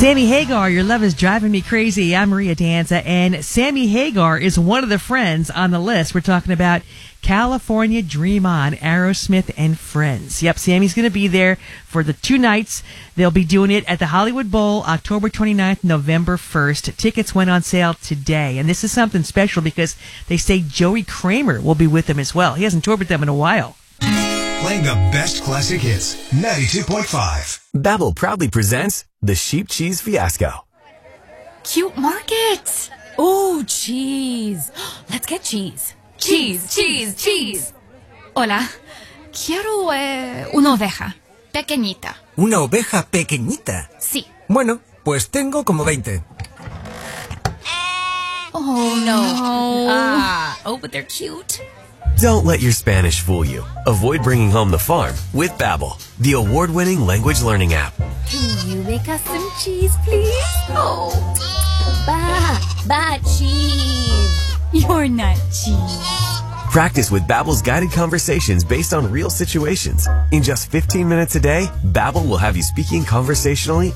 Sammy Hagar, Your Love is Driving Me Crazy. I'm Maria Danza, and Sammy Hagar is one of the friends on the list. We're talking about California Dream On, Aerosmith and Friends. Yep, Sammy's going to be there for the 2 nights. They'll be doing it at the Hollywood Bowl, October 29th, November 1st. Tickets went on sale today, and this is something special because they say Joey Kramer will be with them as well. He hasn't toured with them in a while. Playing the best classic hits, 92.5. Babbel proudly presents the Sheep Cheese Fiasco. Cute market. Oh, cheese. Let's get cheese. Cheese, cheese, cheese. Hola. Quiero una oveja. Pequeñita. ¿Una oveja pequeñita? Sí. Bueno, pues tengo como 20. Oh, no. Oh, but they're cute. Don't let your Spanish fool you. Avoid bringing home the farm with Babbel, the award-winning language learning app. Can you make us some cheese, please? Oh, cheese. You're not cheese. Practice with Babbel's guided conversations based on real situations. In just 15 minutes a day, Babbel will have you speaking conversationally